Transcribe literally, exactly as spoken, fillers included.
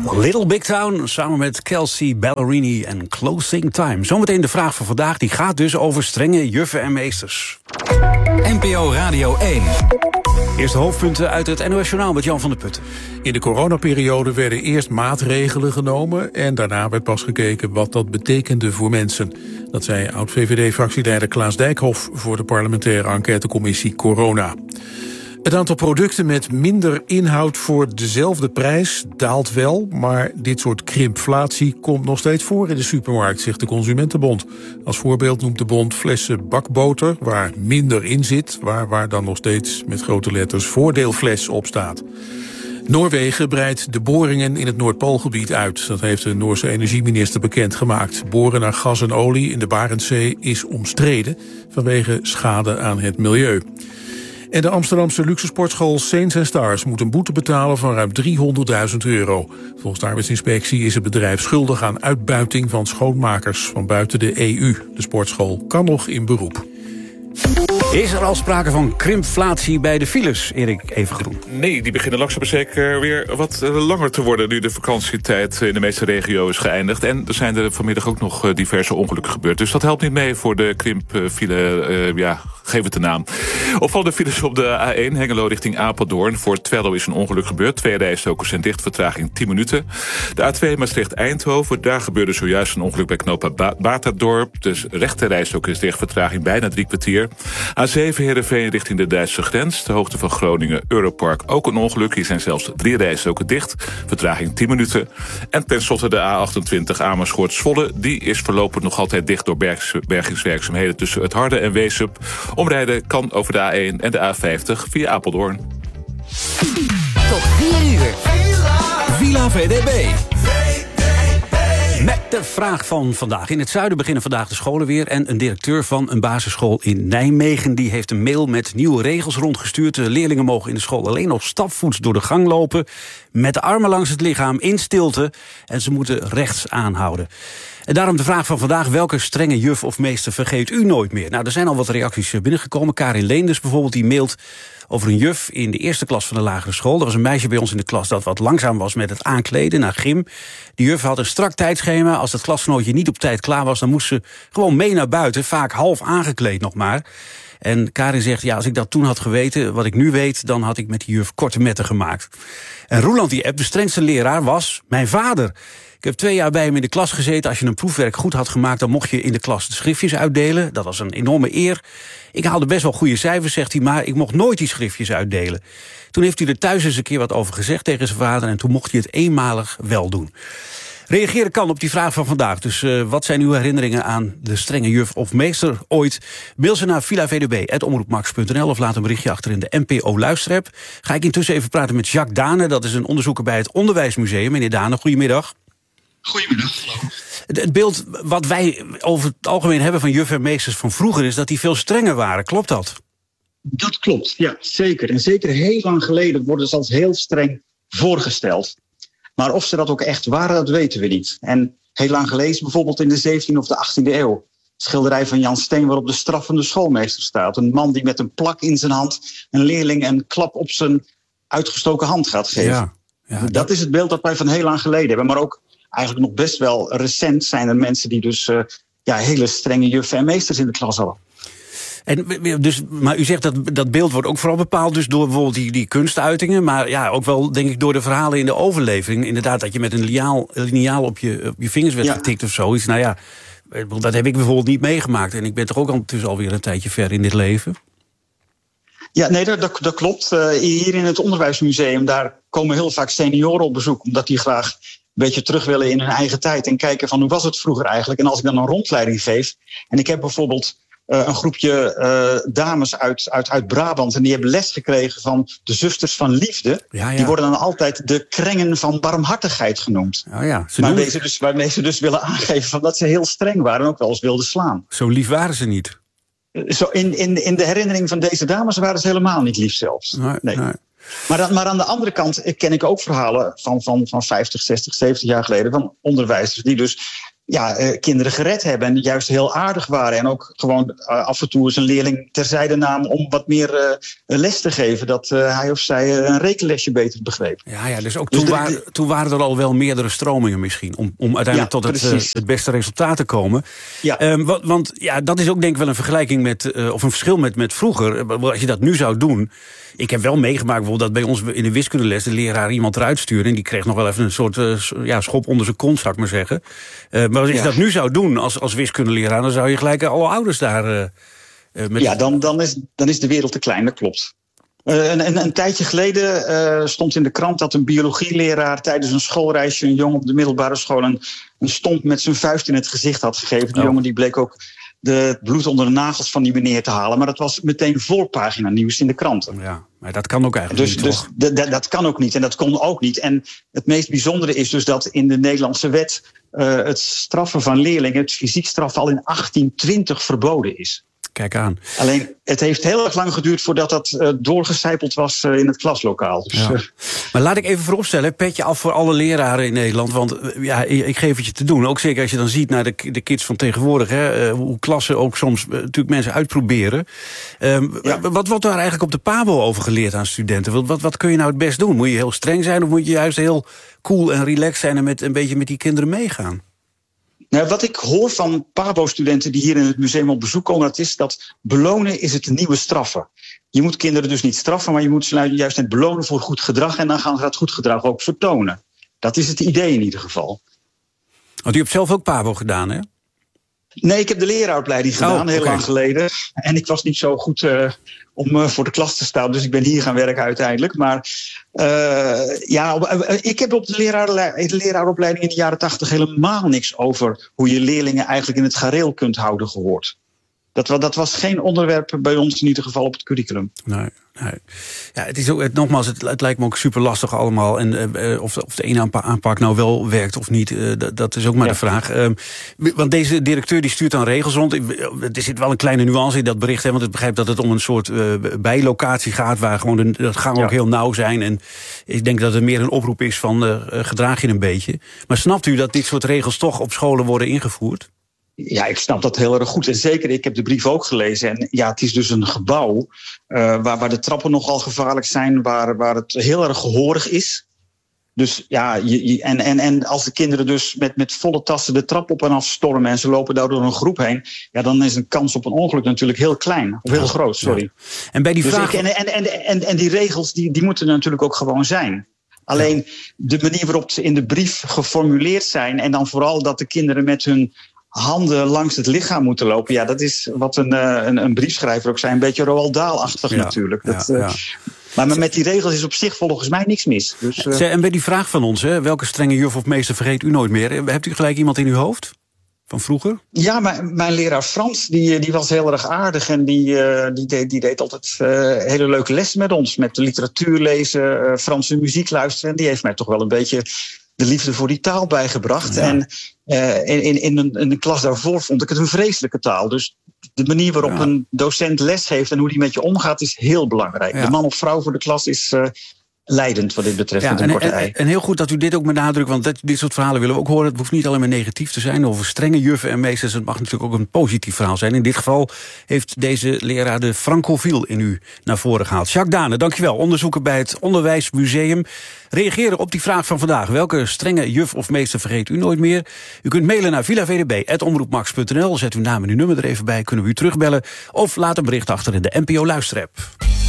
Little Big Town, samen met Kelsey Ballerini en Closing Time. Zometeen de vraag van vandaag, die gaat dus over strenge juffen en meesters. N P O Radio één. Eerste hoofdpunten uit het N O S Journaal met Jan van der Putten. In de coronaperiode werden eerst maatregelen genomen en daarna werd pas gekeken wat dat betekende voor mensen. Dat zei oud-V V D-fractieleider Klaas Dijkhoff voor de parlementaire enquêtecommissie Corona. Het aantal producten met minder inhoud voor dezelfde prijs daalt wel, maar dit soort krimpflatie komt nog steeds voor in de supermarkt, zegt de Consumentenbond. Als voorbeeld noemt de bond flessen bakboter, waar minder in zit, waar, waar dan nog steeds met grote letters voordeelfles op staat. Noorwegen breidt de boringen in het Noordpoolgebied uit. Dat heeft de Noorse energieminister bekendgemaakt. Boren naar gas en olie in de Barentszee is omstreden vanwege schade aan het milieu. En de Amsterdamse luxesportschool Saints and Stars moet een boete betalen van ruim driehonderdduizend euro. Volgens de arbeidsinspectie is het bedrijf schuldig aan uitbuiting van schoonmakers van buiten de E U. De sportschool kan nog in beroep. Is er al sprake van krimpflatie bij de files, Erik Evengroen? Nee, die beginnen langzaam maar zeker weer wat langer te worden nu de vakantietijd in de meeste regio's is geëindigd. En er zijn er vanmiddag ook nog diverse ongelukken gebeurd. Dus dat helpt niet mee voor de krimpfile, uh, ja, geef het de naam. Opvallende files op de A één, Hengelo richting Apeldoorn. Voor Twello is een ongeluk gebeurd. Twee rijstroken zijn dicht, vertraging tien minuten. De A twee Maastricht-Eindhoven, daar gebeurde zojuist een ongeluk bij knooppunt ba- Baterdorp. Dus rechte rijstrook is dicht, vertraging bijna drie kwartier. A zeven Heerenveen richting de Duitse grens. De hoogte van Groningen Europark ook een ongeluk. Hier zijn zelfs drie rijstroken dicht. Vertraging tien minuten. En tenslotte de A achtentwintig Amersfoort-Zwolle. Die is voorlopig nog altijd dicht door bergs, bergingswerkzaamheden tussen het Harde en Weesup. Omrijden kan over de A één en de A vijftig via Apeldoorn. Tot vier uur. Villa V D B. Met de vraag van vandaag. In het zuiden beginnen vandaag de scholen weer. En een directeur van een basisschool in Nijmegen die heeft een mail met nieuwe regels rondgestuurd. De leerlingen mogen in de school alleen nog stapvoets door de gang lopen, met de armen langs het lichaam, in stilte. En ze moeten rechts aanhouden. En daarom de vraag van vandaag: welke strenge juf of meester vergeet u nooit meer? Nou, er zijn al wat reacties binnengekomen. Karin Leenders bijvoorbeeld, die mailt over een juf in de eerste klas van de lagere school. Er was een meisje bij ons in de klas dat wat langzaam was met het aankleden naar gym. Die juf had een strak tijdschema. Als het klasgenootje niet op tijd klaar was, dan moest ze gewoon mee naar buiten. Vaak half aangekleed nog maar. En Karin zegt, ja, als ik dat toen had geweten, wat ik nu weet, dan had ik met die juf korte metten gemaakt. En Roeland die app, de strengste leraar, was mijn vader. Ik heb twee jaar bij hem in de klas gezeten. Als je een proefwerk goed had gemaakt, dan mocht je in de klas de schriftjes uitdelen. Dat was een enorme eer. Ik haalde best wel goede cijfers, zegt hij, maar ik mocht nooit die schriftjes uitdelen. Toen heeft hij er thuis eens een keer wat over gezegd tegen zijn vader, en toen mocht hij het eenmalig wel doen. Reageren kan op die vraag van vandaag. Dus uh, wat zijn uw herinneringen aan de strenge juf of meester ooit? Mail ze naar villa v d b apenstaartje omroepmax punt n l of laat een berichtje achter in de N P O luisterapp. Ga ik intussen even praten met Jacques Dane. Dat is een onderzoeker bij het Onderwijsmuseum. Meneer Dane, goedemiddag. Goedemiddag, hallo. Het beeld wat wij over het algemeen hebben van juffen en meesters van vroeger is dat die veel strenger waren. Klopt dat? Dat klopt, ja, zeker. En zeker heel lang geleden worden ze als heel streng voorgesteld. Maar of ze dat ook echt waren, dat weten we niet. En heel lang geleden, bijvoorbeeld in de zeventiende of de achttiende eeuw... schilderij van Jan Steen waarop de straffende schoolmeester staat. Een man die met een plak in zijn hand een leerling een klap op zijn uitgestoken hand gaat geven. Ja, ja, dat... dat is het beeld dat wij van heel lang geleden hebben. Maar ook eigenlijk nog best wel recent zijn er mensen die dus uh, ja, hele strenge juffen en meesters in de klas hadden. En, dus, maar u zegt dat dat beeld wordt ook vooral bepaald dus door bijvoorbeeld die, die kunstuitingen, maar ja, ook wel denk ik door de verhalen in de overlevering. Inderdaad, dat je met een liaal, lineaal op je, op je vingers werd ja. getikt of zoiets. Nou ja, dat heb ik bijvoorbeeld niet meegemaakt. En ik ben toch ook ondertussen alweer een tijdje ver in dit leven. Ja, nee, dat, dat, dat klopt. Uh, hier in het Onderwijsmuseum, daar komen heel vaak senioren op bezoek, omdat die graag een beetje terug willen in hun eigen tijd en kijken van hoe was het vroeger eigenlijk. En als ik dan een rondleiding geef, en ik heb bijvoorbeeld Uh, een groepje uh, dames uit, uit, uit Brabant, en die hebben les gekregen van de zusters van liefde. Ja, ja. Die worden dan altijd de krengen van barmhartigheid genoemd. Oh ja, ze waarmee, noemen... ze dus, waarmee ze dus willen aangeven van dat ze heel streng waren en ook wel eens wilden slaan. Zo lief waren ze niet. Uh, zo in, in, in de herinnering van deze dames waren ze helemaal niet lief zelfs. Nee, nee. nee. Maar, dan, maar aan de andere kant ken ik ook verhalen van, van, van vijftig, zestig, zeventig jaar geleden van onderwijzers die dus ja, uh, kinderen gered hebben en juist heel aardig waren. En ook gewoon uh, af en toe eens een leerling terzijde namen om wat meer uh, les te geven. Dat uh, hij of zij uh, een rekenlesje beter begreep. Ja, ja dus ook dus toen, de, waren, toen waren er al wel meerdere stromingen misschien. Om, om uiteindelijk ja, tot het, uh, het beste resultaat te komen. Ja. Um, want, want ja, dat is ook denk ik wel een vergelijking met, uh, of een verschil met, met vroeger. Als je dat nu zou doen. Ik heb wel meegemaakt bijvoorbeeld dat bij ons in de wiskundeles de leraar iemand eruit stuurde. En die kreeg nog wel even een soort uh, ja, schop onder zijn kont, zou ik maar zeggen. Uh, maar als je ja. dat nu zou doen als, als wiskundeleraar, dan zou je gelijk alle ouders daar... Uh, uh, met... Ja, dan, dan, is, dan is de wereld te klein, dat klopt. Uh, een, een, een tijdje geleden uh, stond in de krant dat een biologieleraar tijdens een schoolreisje een jongen op de middelbare school een, een stomp met zijn vuist in het gezicht had gegeven. Die oh. jongen die bleek ook de, het bloed onder de nagels van die meneer te halen. Maar dat was meteen voorpagina nieuws in de kranten. Ja, maar dat kan ook eigenlijk dus, niet, dus toch? d- d- dat kan ook niet en dat kon ook niet. En het meest bijzondere is dus dat in de Nederlandse wet uh, het straffen van leerlingen, het fysiek straffen, al in achttien twintig verboden is. Kijk aan. Alleen, het heeft heel erg lang geduurd voordat dat uh, doorgecijpeld was uh, in het klaslokaal. Dus, ja. uh, maar laat ik even vooropstellen, petje af voor alle leraren in Nederland. Want uh, ja, ik geef het je te doen. Ook zeker als je dan ziet naar de, de kids van tegenwoordig. Hè, uh, hoe klassen ook soms uh, natuurlijk mensen uitproberen. Um, ja. Wat wordt daar eigenlijk op de Pabo over geleerd aan studenten? Wat, wat, wat kun je nou het best doen? Moet je heel streng zijn of moet je juist heel cool en relaxed zijn en met, een beetje met die kinderen meegaan? Nou, wat ik hoor van Pabo-studenten die hier in het museum op bezoek komen, dat is dat belonen is het nieuwe straffen. Je moet kinderen dus niet straffen, maar je moet ze juist net belonen voor goed gedrag en dan gaan ze dat goed gedrag ook vertonen. Dat is het idee in ieder geval. Want u hebt zelf ook Pabo gedaan, hè? Nee, ik heb de leraaropleiding gedaan, oh, heel okay. lang geleden. En ik was niet zo goed uh, om uh, voor de klas te staan, dus ik ben hier gaan werken uiteindelijk. Maar uh, ja, uh, ik heb op de, leraar, de leraaropleiding in de jaren tachtig helemaal niks over hoe je leerlingen eigenlijk in het gareel kunt houden gehoord. Dat, dat was geen onderwerp bij ons in ieder geval op het curriculum. Nee, nee. Ja, het is ook, het, nogmaals, het, het lijkt me ook super lastig allemaal. En uh, of, of de ene aanpak nou wel werkt of niet, uh, dat, dat is ook maar ja. de vraag. Uh, want deze directeur die stuurt dan regels rond. Er zit wel een kleine nuance in dat bericht, hè, want ik begrijp dat het om een soort uh, bijlocatie gaat, waar gewoon de, dat gangen ja. ook heel nauw zijn. En ik denk dat het meer een oproep is van uh, gedraag je een beetje. Maar snapt u dat dit soort regels toch op scholen worden ingevoerd? Ja, ik snap dat heel erg goed. En zeker, ik heb de brief ook gelezen. En ja, het is dus een gebouw uh, waar, waar de trappen nogal gevaarlijk zijn, waar, waar het heel erg gehoorig is. Dus ja, je, je, en, en, en als de kinderen dus met, met volle tassen de trap op en af stormen en ze lopen daar door een groep heen, ja, dan is een kans op een ongeluk natuurlijk heel klein. Of heel ja, groot, sorry. Ja. En bij die dus vraag... ik, en, en, en, en, en die regels, die, die moeten natuurlijk ook gewoon zijn. Alleen ja. de manier waarop ze in de brief geformuleerd zijn, en dan vooral dat de kinderen met hun handen langs het lichaam moeten lopen. Ja, dat is wat een, een, een briefschrijver ook zei. Een beetje Roald Dahl-achtig ja, natuurlijk. Dat, ja, ja. Uh, maar met die regels is op zich volgens mij niks mis. Dus, uh... En bij die vraag van ons, hè, welke strenge juf of meester vergeet u nooit meer? Hebt u gelijk iemand in uw hoofd? Van vroeger? Ja, mijn, mijn leraar Frans, die, die was heel erg aardig. En die, uh, die, deed, die deed altijd uh, hele leuke lessen met ons. Met de literatuur lezen, uh, Franse muziek luisteren. En die heeft mij toch wel een beetje de liefde voor die taal bijgebracht. Ja. En uh, in, in, in, een, in de klas daarvoor vond ik het een vreselijke taal. Dus de manier waarop ja. een docent les geeft en hoe die met je omgaat is heel belangrijk. Ja. De man of vrouw voor de klas is uh, leidend wat dit betreft. Ja, met een en, korte en, ei. En heel goed dat u dit ook benadrukt, want dit, dit soort verhalen willen we ook horen. Het hoeft niet alleen maar negatief te zijn over strenge juffen en meesters. Het mag natuurlijk ook een positief verhaal zijn. In dit geval heeft deze leraar de francofiel in u naar voren gehaald. Jacques Dane, dankjewel. Onderzoeker bij het Onderwijsmuseum. Reageren op die vraag van vandaag. Welke strenge juf of meester vergeet u nooit meer? U kunt mailen naar villa v d b apenstaartje omroepmax punt n l. Zet uw naam en uw nummer er even bij, kunnen we u terugbellen. Of laat een bericht achter in de N P O Luisterapp.